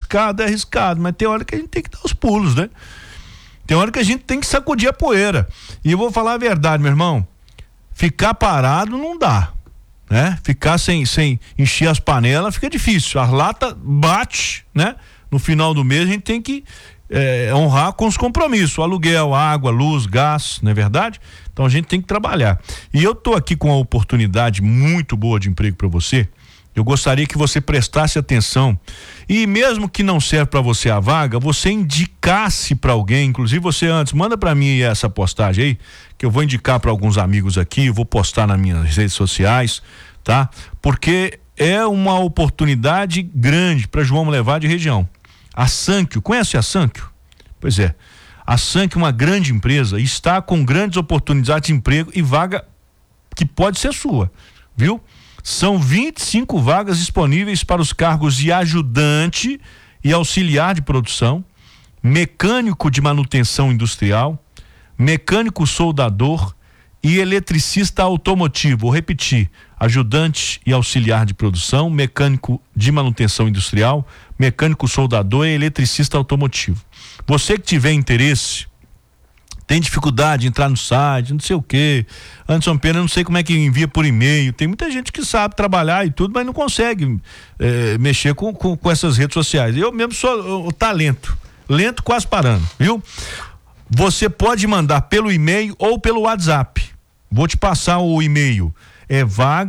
arriscado, mas tem hora que a gente tem que dar os pulos, né? Tem hora que a gente tem que sacudir a poeira. E eu vou falar a verdade, meu irmão, ficar parado não dá, né? Ficar sem encher as panelas fica difícil, as latas bate, né? No final do mês a gente tem que honrar com os compromissos, aluguel, água, luz, gás, não é verdade? Então a gente tem que trabalhar. E eu tô aqui com uma oportunidade muito boa de emprego para você. Eu gostaria que você prestasse atenção e mesmo que não serve para você a vaga, você indicasse para alguém, inclusive você antes, manda para mim essa postagem aí, que eu vou indicar para alguns amigos aqui, eu vou postar nas minhas redes sociais, tá? Porque é uma oportunidade grande para João Monlevade e região. A Sankyo, conhece a Sankyo? Pois é, a Sankyo é uma grande empresa e está com grandes oportunidades de emprego e vaga que pode ser sua, viu? São 25 vagas disponíveis para os cargos de ajudante e auxiliar de produção, mecânico de manutenção industrial, mecânico soldador e eletricista automotivo. Vou repetir: ajudante e auxiliar de produção, mecânico de manutenção industrial, mecânico soldador e eletricista automotivo. Você que tiver interesse, tem dificuldade de entrar no site, não sei o quê. Anderson Pena, eu não sei como é que envia por e-mail. Tem muita gente que sabe trabalhar e tudo, mas não consegue mexer com essas redes sociais. Eu mesmo sou o talento, lento quase parando, viu? Você pode mandar pelo e-mail ou pelo WhatsApp. Vou te passar o e-mail. É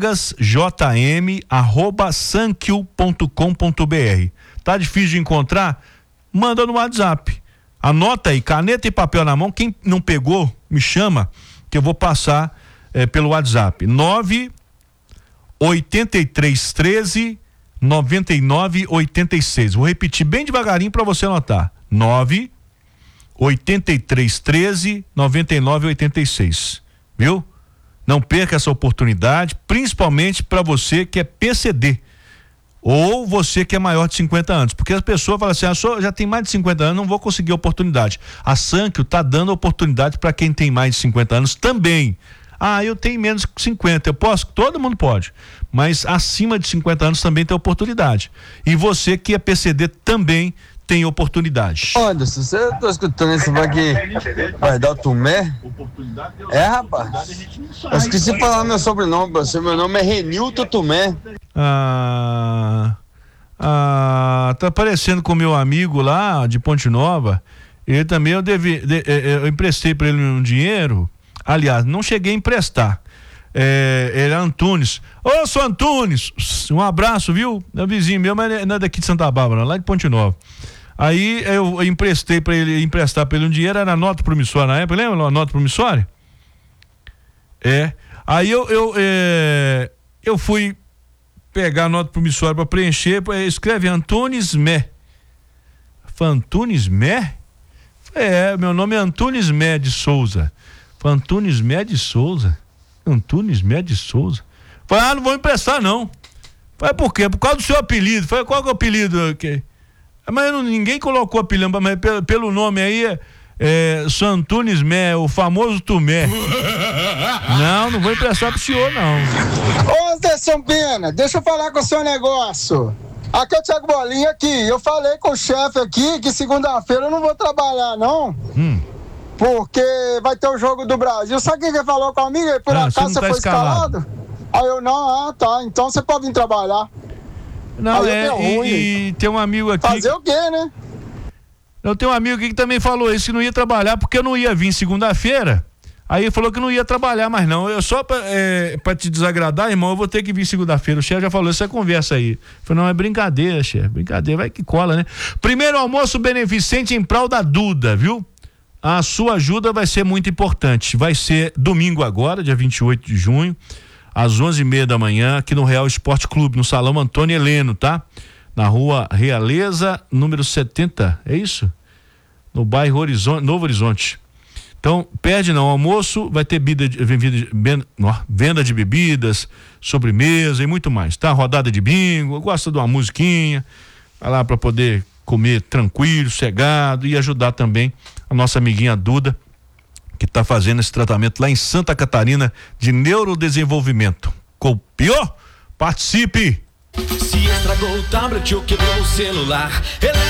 vagasjm@sankyo.com.br. Tá difícil de encontrar? Manda no WhatsApp. Anota aí, caneta e papel na mão. Quem não pegou, me chama, que eu vou passar pelo WhatsApp. 98313 9986. Vou repetir bem devagarinho para você anotar. 98313 9986. Viu? Não perca essa oportunidade, principalmente para você que é PCD. Ou você que é maior de 50 anos, porque as pessoas falam assim: já tem mais de 50 anos, não vou conseguir oportunidade. A Sankyo tá dando oportunidade para quem tem mais de 50 anos também. Eu tenho menos de 50, eu posso? Todo mundo pode, mas acima de 50 anos também tem oportunidade. E você que é PCD também tem oportunidade. Anderson, você tá escutando esse aqui, vai dar o Tumé? Rapaz, eu esqueci de falar meu sobrenome pra você. Meu nome é Renilton Tumé. Tá parecendo com o meu amigo lá de Ponte Nova. Ele também, eu emprestei para ele um dinheiro. Aliás, não cheguei a emprestar. Ele é Antunes. Ô, sou Antunes, um abraço, viu? É vizinho meu, mas não é daqui de Santa Bárbara, lá de Ponte Nova. Aí eu emprestei para ele, emprestar para ele um dinheiro, era nota promissória na época, lembra a nota promissória? Aí eu fui pegar a nota promissória para preencher, escreve Antunes Mé. Antunes Mé? Meu nome é Antunes Mé de Souza. Antunes Mé de Souza? Antunes Mé de Souza? Falei, não vou emprestar não. Falei, por quê? Por causa do seu apelido. Falei, qual que é o apelido? Okay. Mas ninguém colocou apelido, mas pelo nome aí São Antunes Mé, o famoso Tumé. Não vou emprestar pro senhor não. Ô Anderson Pena, deixa eu falar com o seu negócio. Aqui é o Thiago Bolinha aqui. Eu falei com o chefe aqui que segunda-feira eu não vou trabalhar não. Porque vai ter o jogo do Brasil. Sabe quem que falou comigo? Por acaso você foi escalado? Aí eu não, tá. Então você pode vir trabalhar. Não, e tem um amigo aqui. Fazer o quê, né? Eu tenho um amigo aqui que também falou isso, que não ia trabalhar porque eu não ia vir segunda-feira. Aí ele falou que não ia trabalhar mais não. Eu só pra te desagradar, irmão, eu vou ter que vir segunda-feira. O chefe já falou essa conversa aí. Eu falei, não, é brincadeira, chefe. Brincadeira, vai que cola, né? Primeiro almoço beneficente em prol da Duda, viu? A sua ajuda vai ser muito importante. Vai ser domingo agora, dia 28 de junho, às 11h30 da manhã, aqui no Real Esporte Clube, no Salão Antônio Heleno, tá? Na rua Realeza, número 70, é isso? No bairro Novo Horizonte. Então, perde não, almoço, vai ter venda de bebidas, sobremesa e muito mais, tá? Rodada de bingo, gosta de uma musiquinha, vai lá para poder comer tranquilo, sossegado e ajudar também a nossa amiguinha Duda, que está fazendo esse tratamento lá em Santa Catarina de neurodesenvolvimento. Copiou? Participe! Se estragou o tablet ou quebrou o celular,